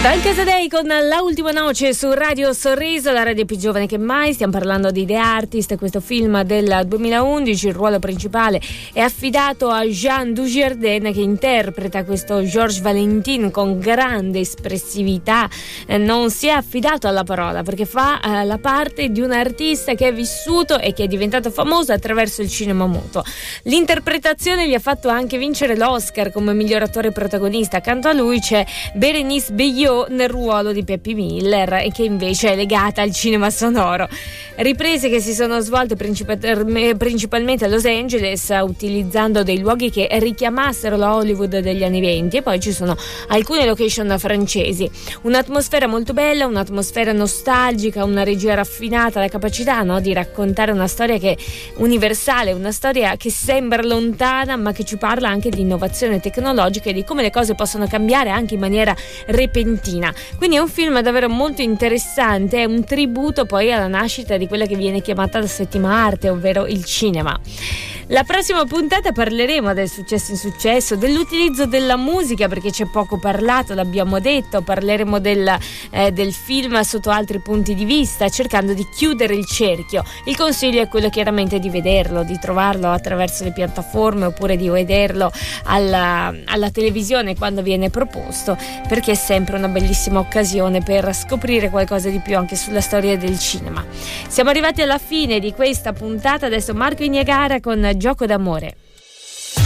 Frank Casadei con La Ultima Noce su Radio Sorriso, la radio più giovane che mai. Stiamo parlando di The Artist, questo film del 2011. Il ruolo principale è affidato a Jean Dujardin, che interpreta questo Georges Valentin con grande espressività. Non si è affidato alla parola perché fa la parte di un artista che è vissuto e che è diventato famoso attraverso il cinema muto. L'interpretazione gli ha fatto anche vincere l'Oscar come miglior attore protagonista. Accanto a lui c'è Bérénice Bejo nel ruolo di Peppy Miller, e che invece è legata al cinema sonoro. Riprese che si sono svolte principalmente a Los Angeles, utilizzando dei luoghi che richiamassero la Hollywood degli anni 20, e poi ci sono alcune location francesi. Un'atmosfera molto bella, un'atmosfera nostalgica, una regia raffinata, la capacità, no, di raccontare una storia che è universale, una storia che sembra lontana ma che ci parla anche di innovazione tecnologica e di come le cose possono cambiare anche in maniera repentina. Quindi è un film davvero molto interessante, è un tributo poi alla nascita di quella che viene chiamata la settima arte, ovvero il cinema. La prossima puntata parleremo del successo in successo, dell'utilizzo della musica, perché c'è poco parlato, l'abbiamo detto. Parleremo del film sotto altri punti di vista, cercando di chiudere il cerchio. Il consiglio è quello chiaramente di vederlo, di trovarlo attraverso le piattaforme, oppure di vederlo alla televisione quando viene proposto, perché è sempre una bellissima occasione per scoprire qualcosa di più anche sulla storia del cinema. Siamo arrivati alla fine di questa puntata, adesso Marco Ignagara con Gioco d'amore.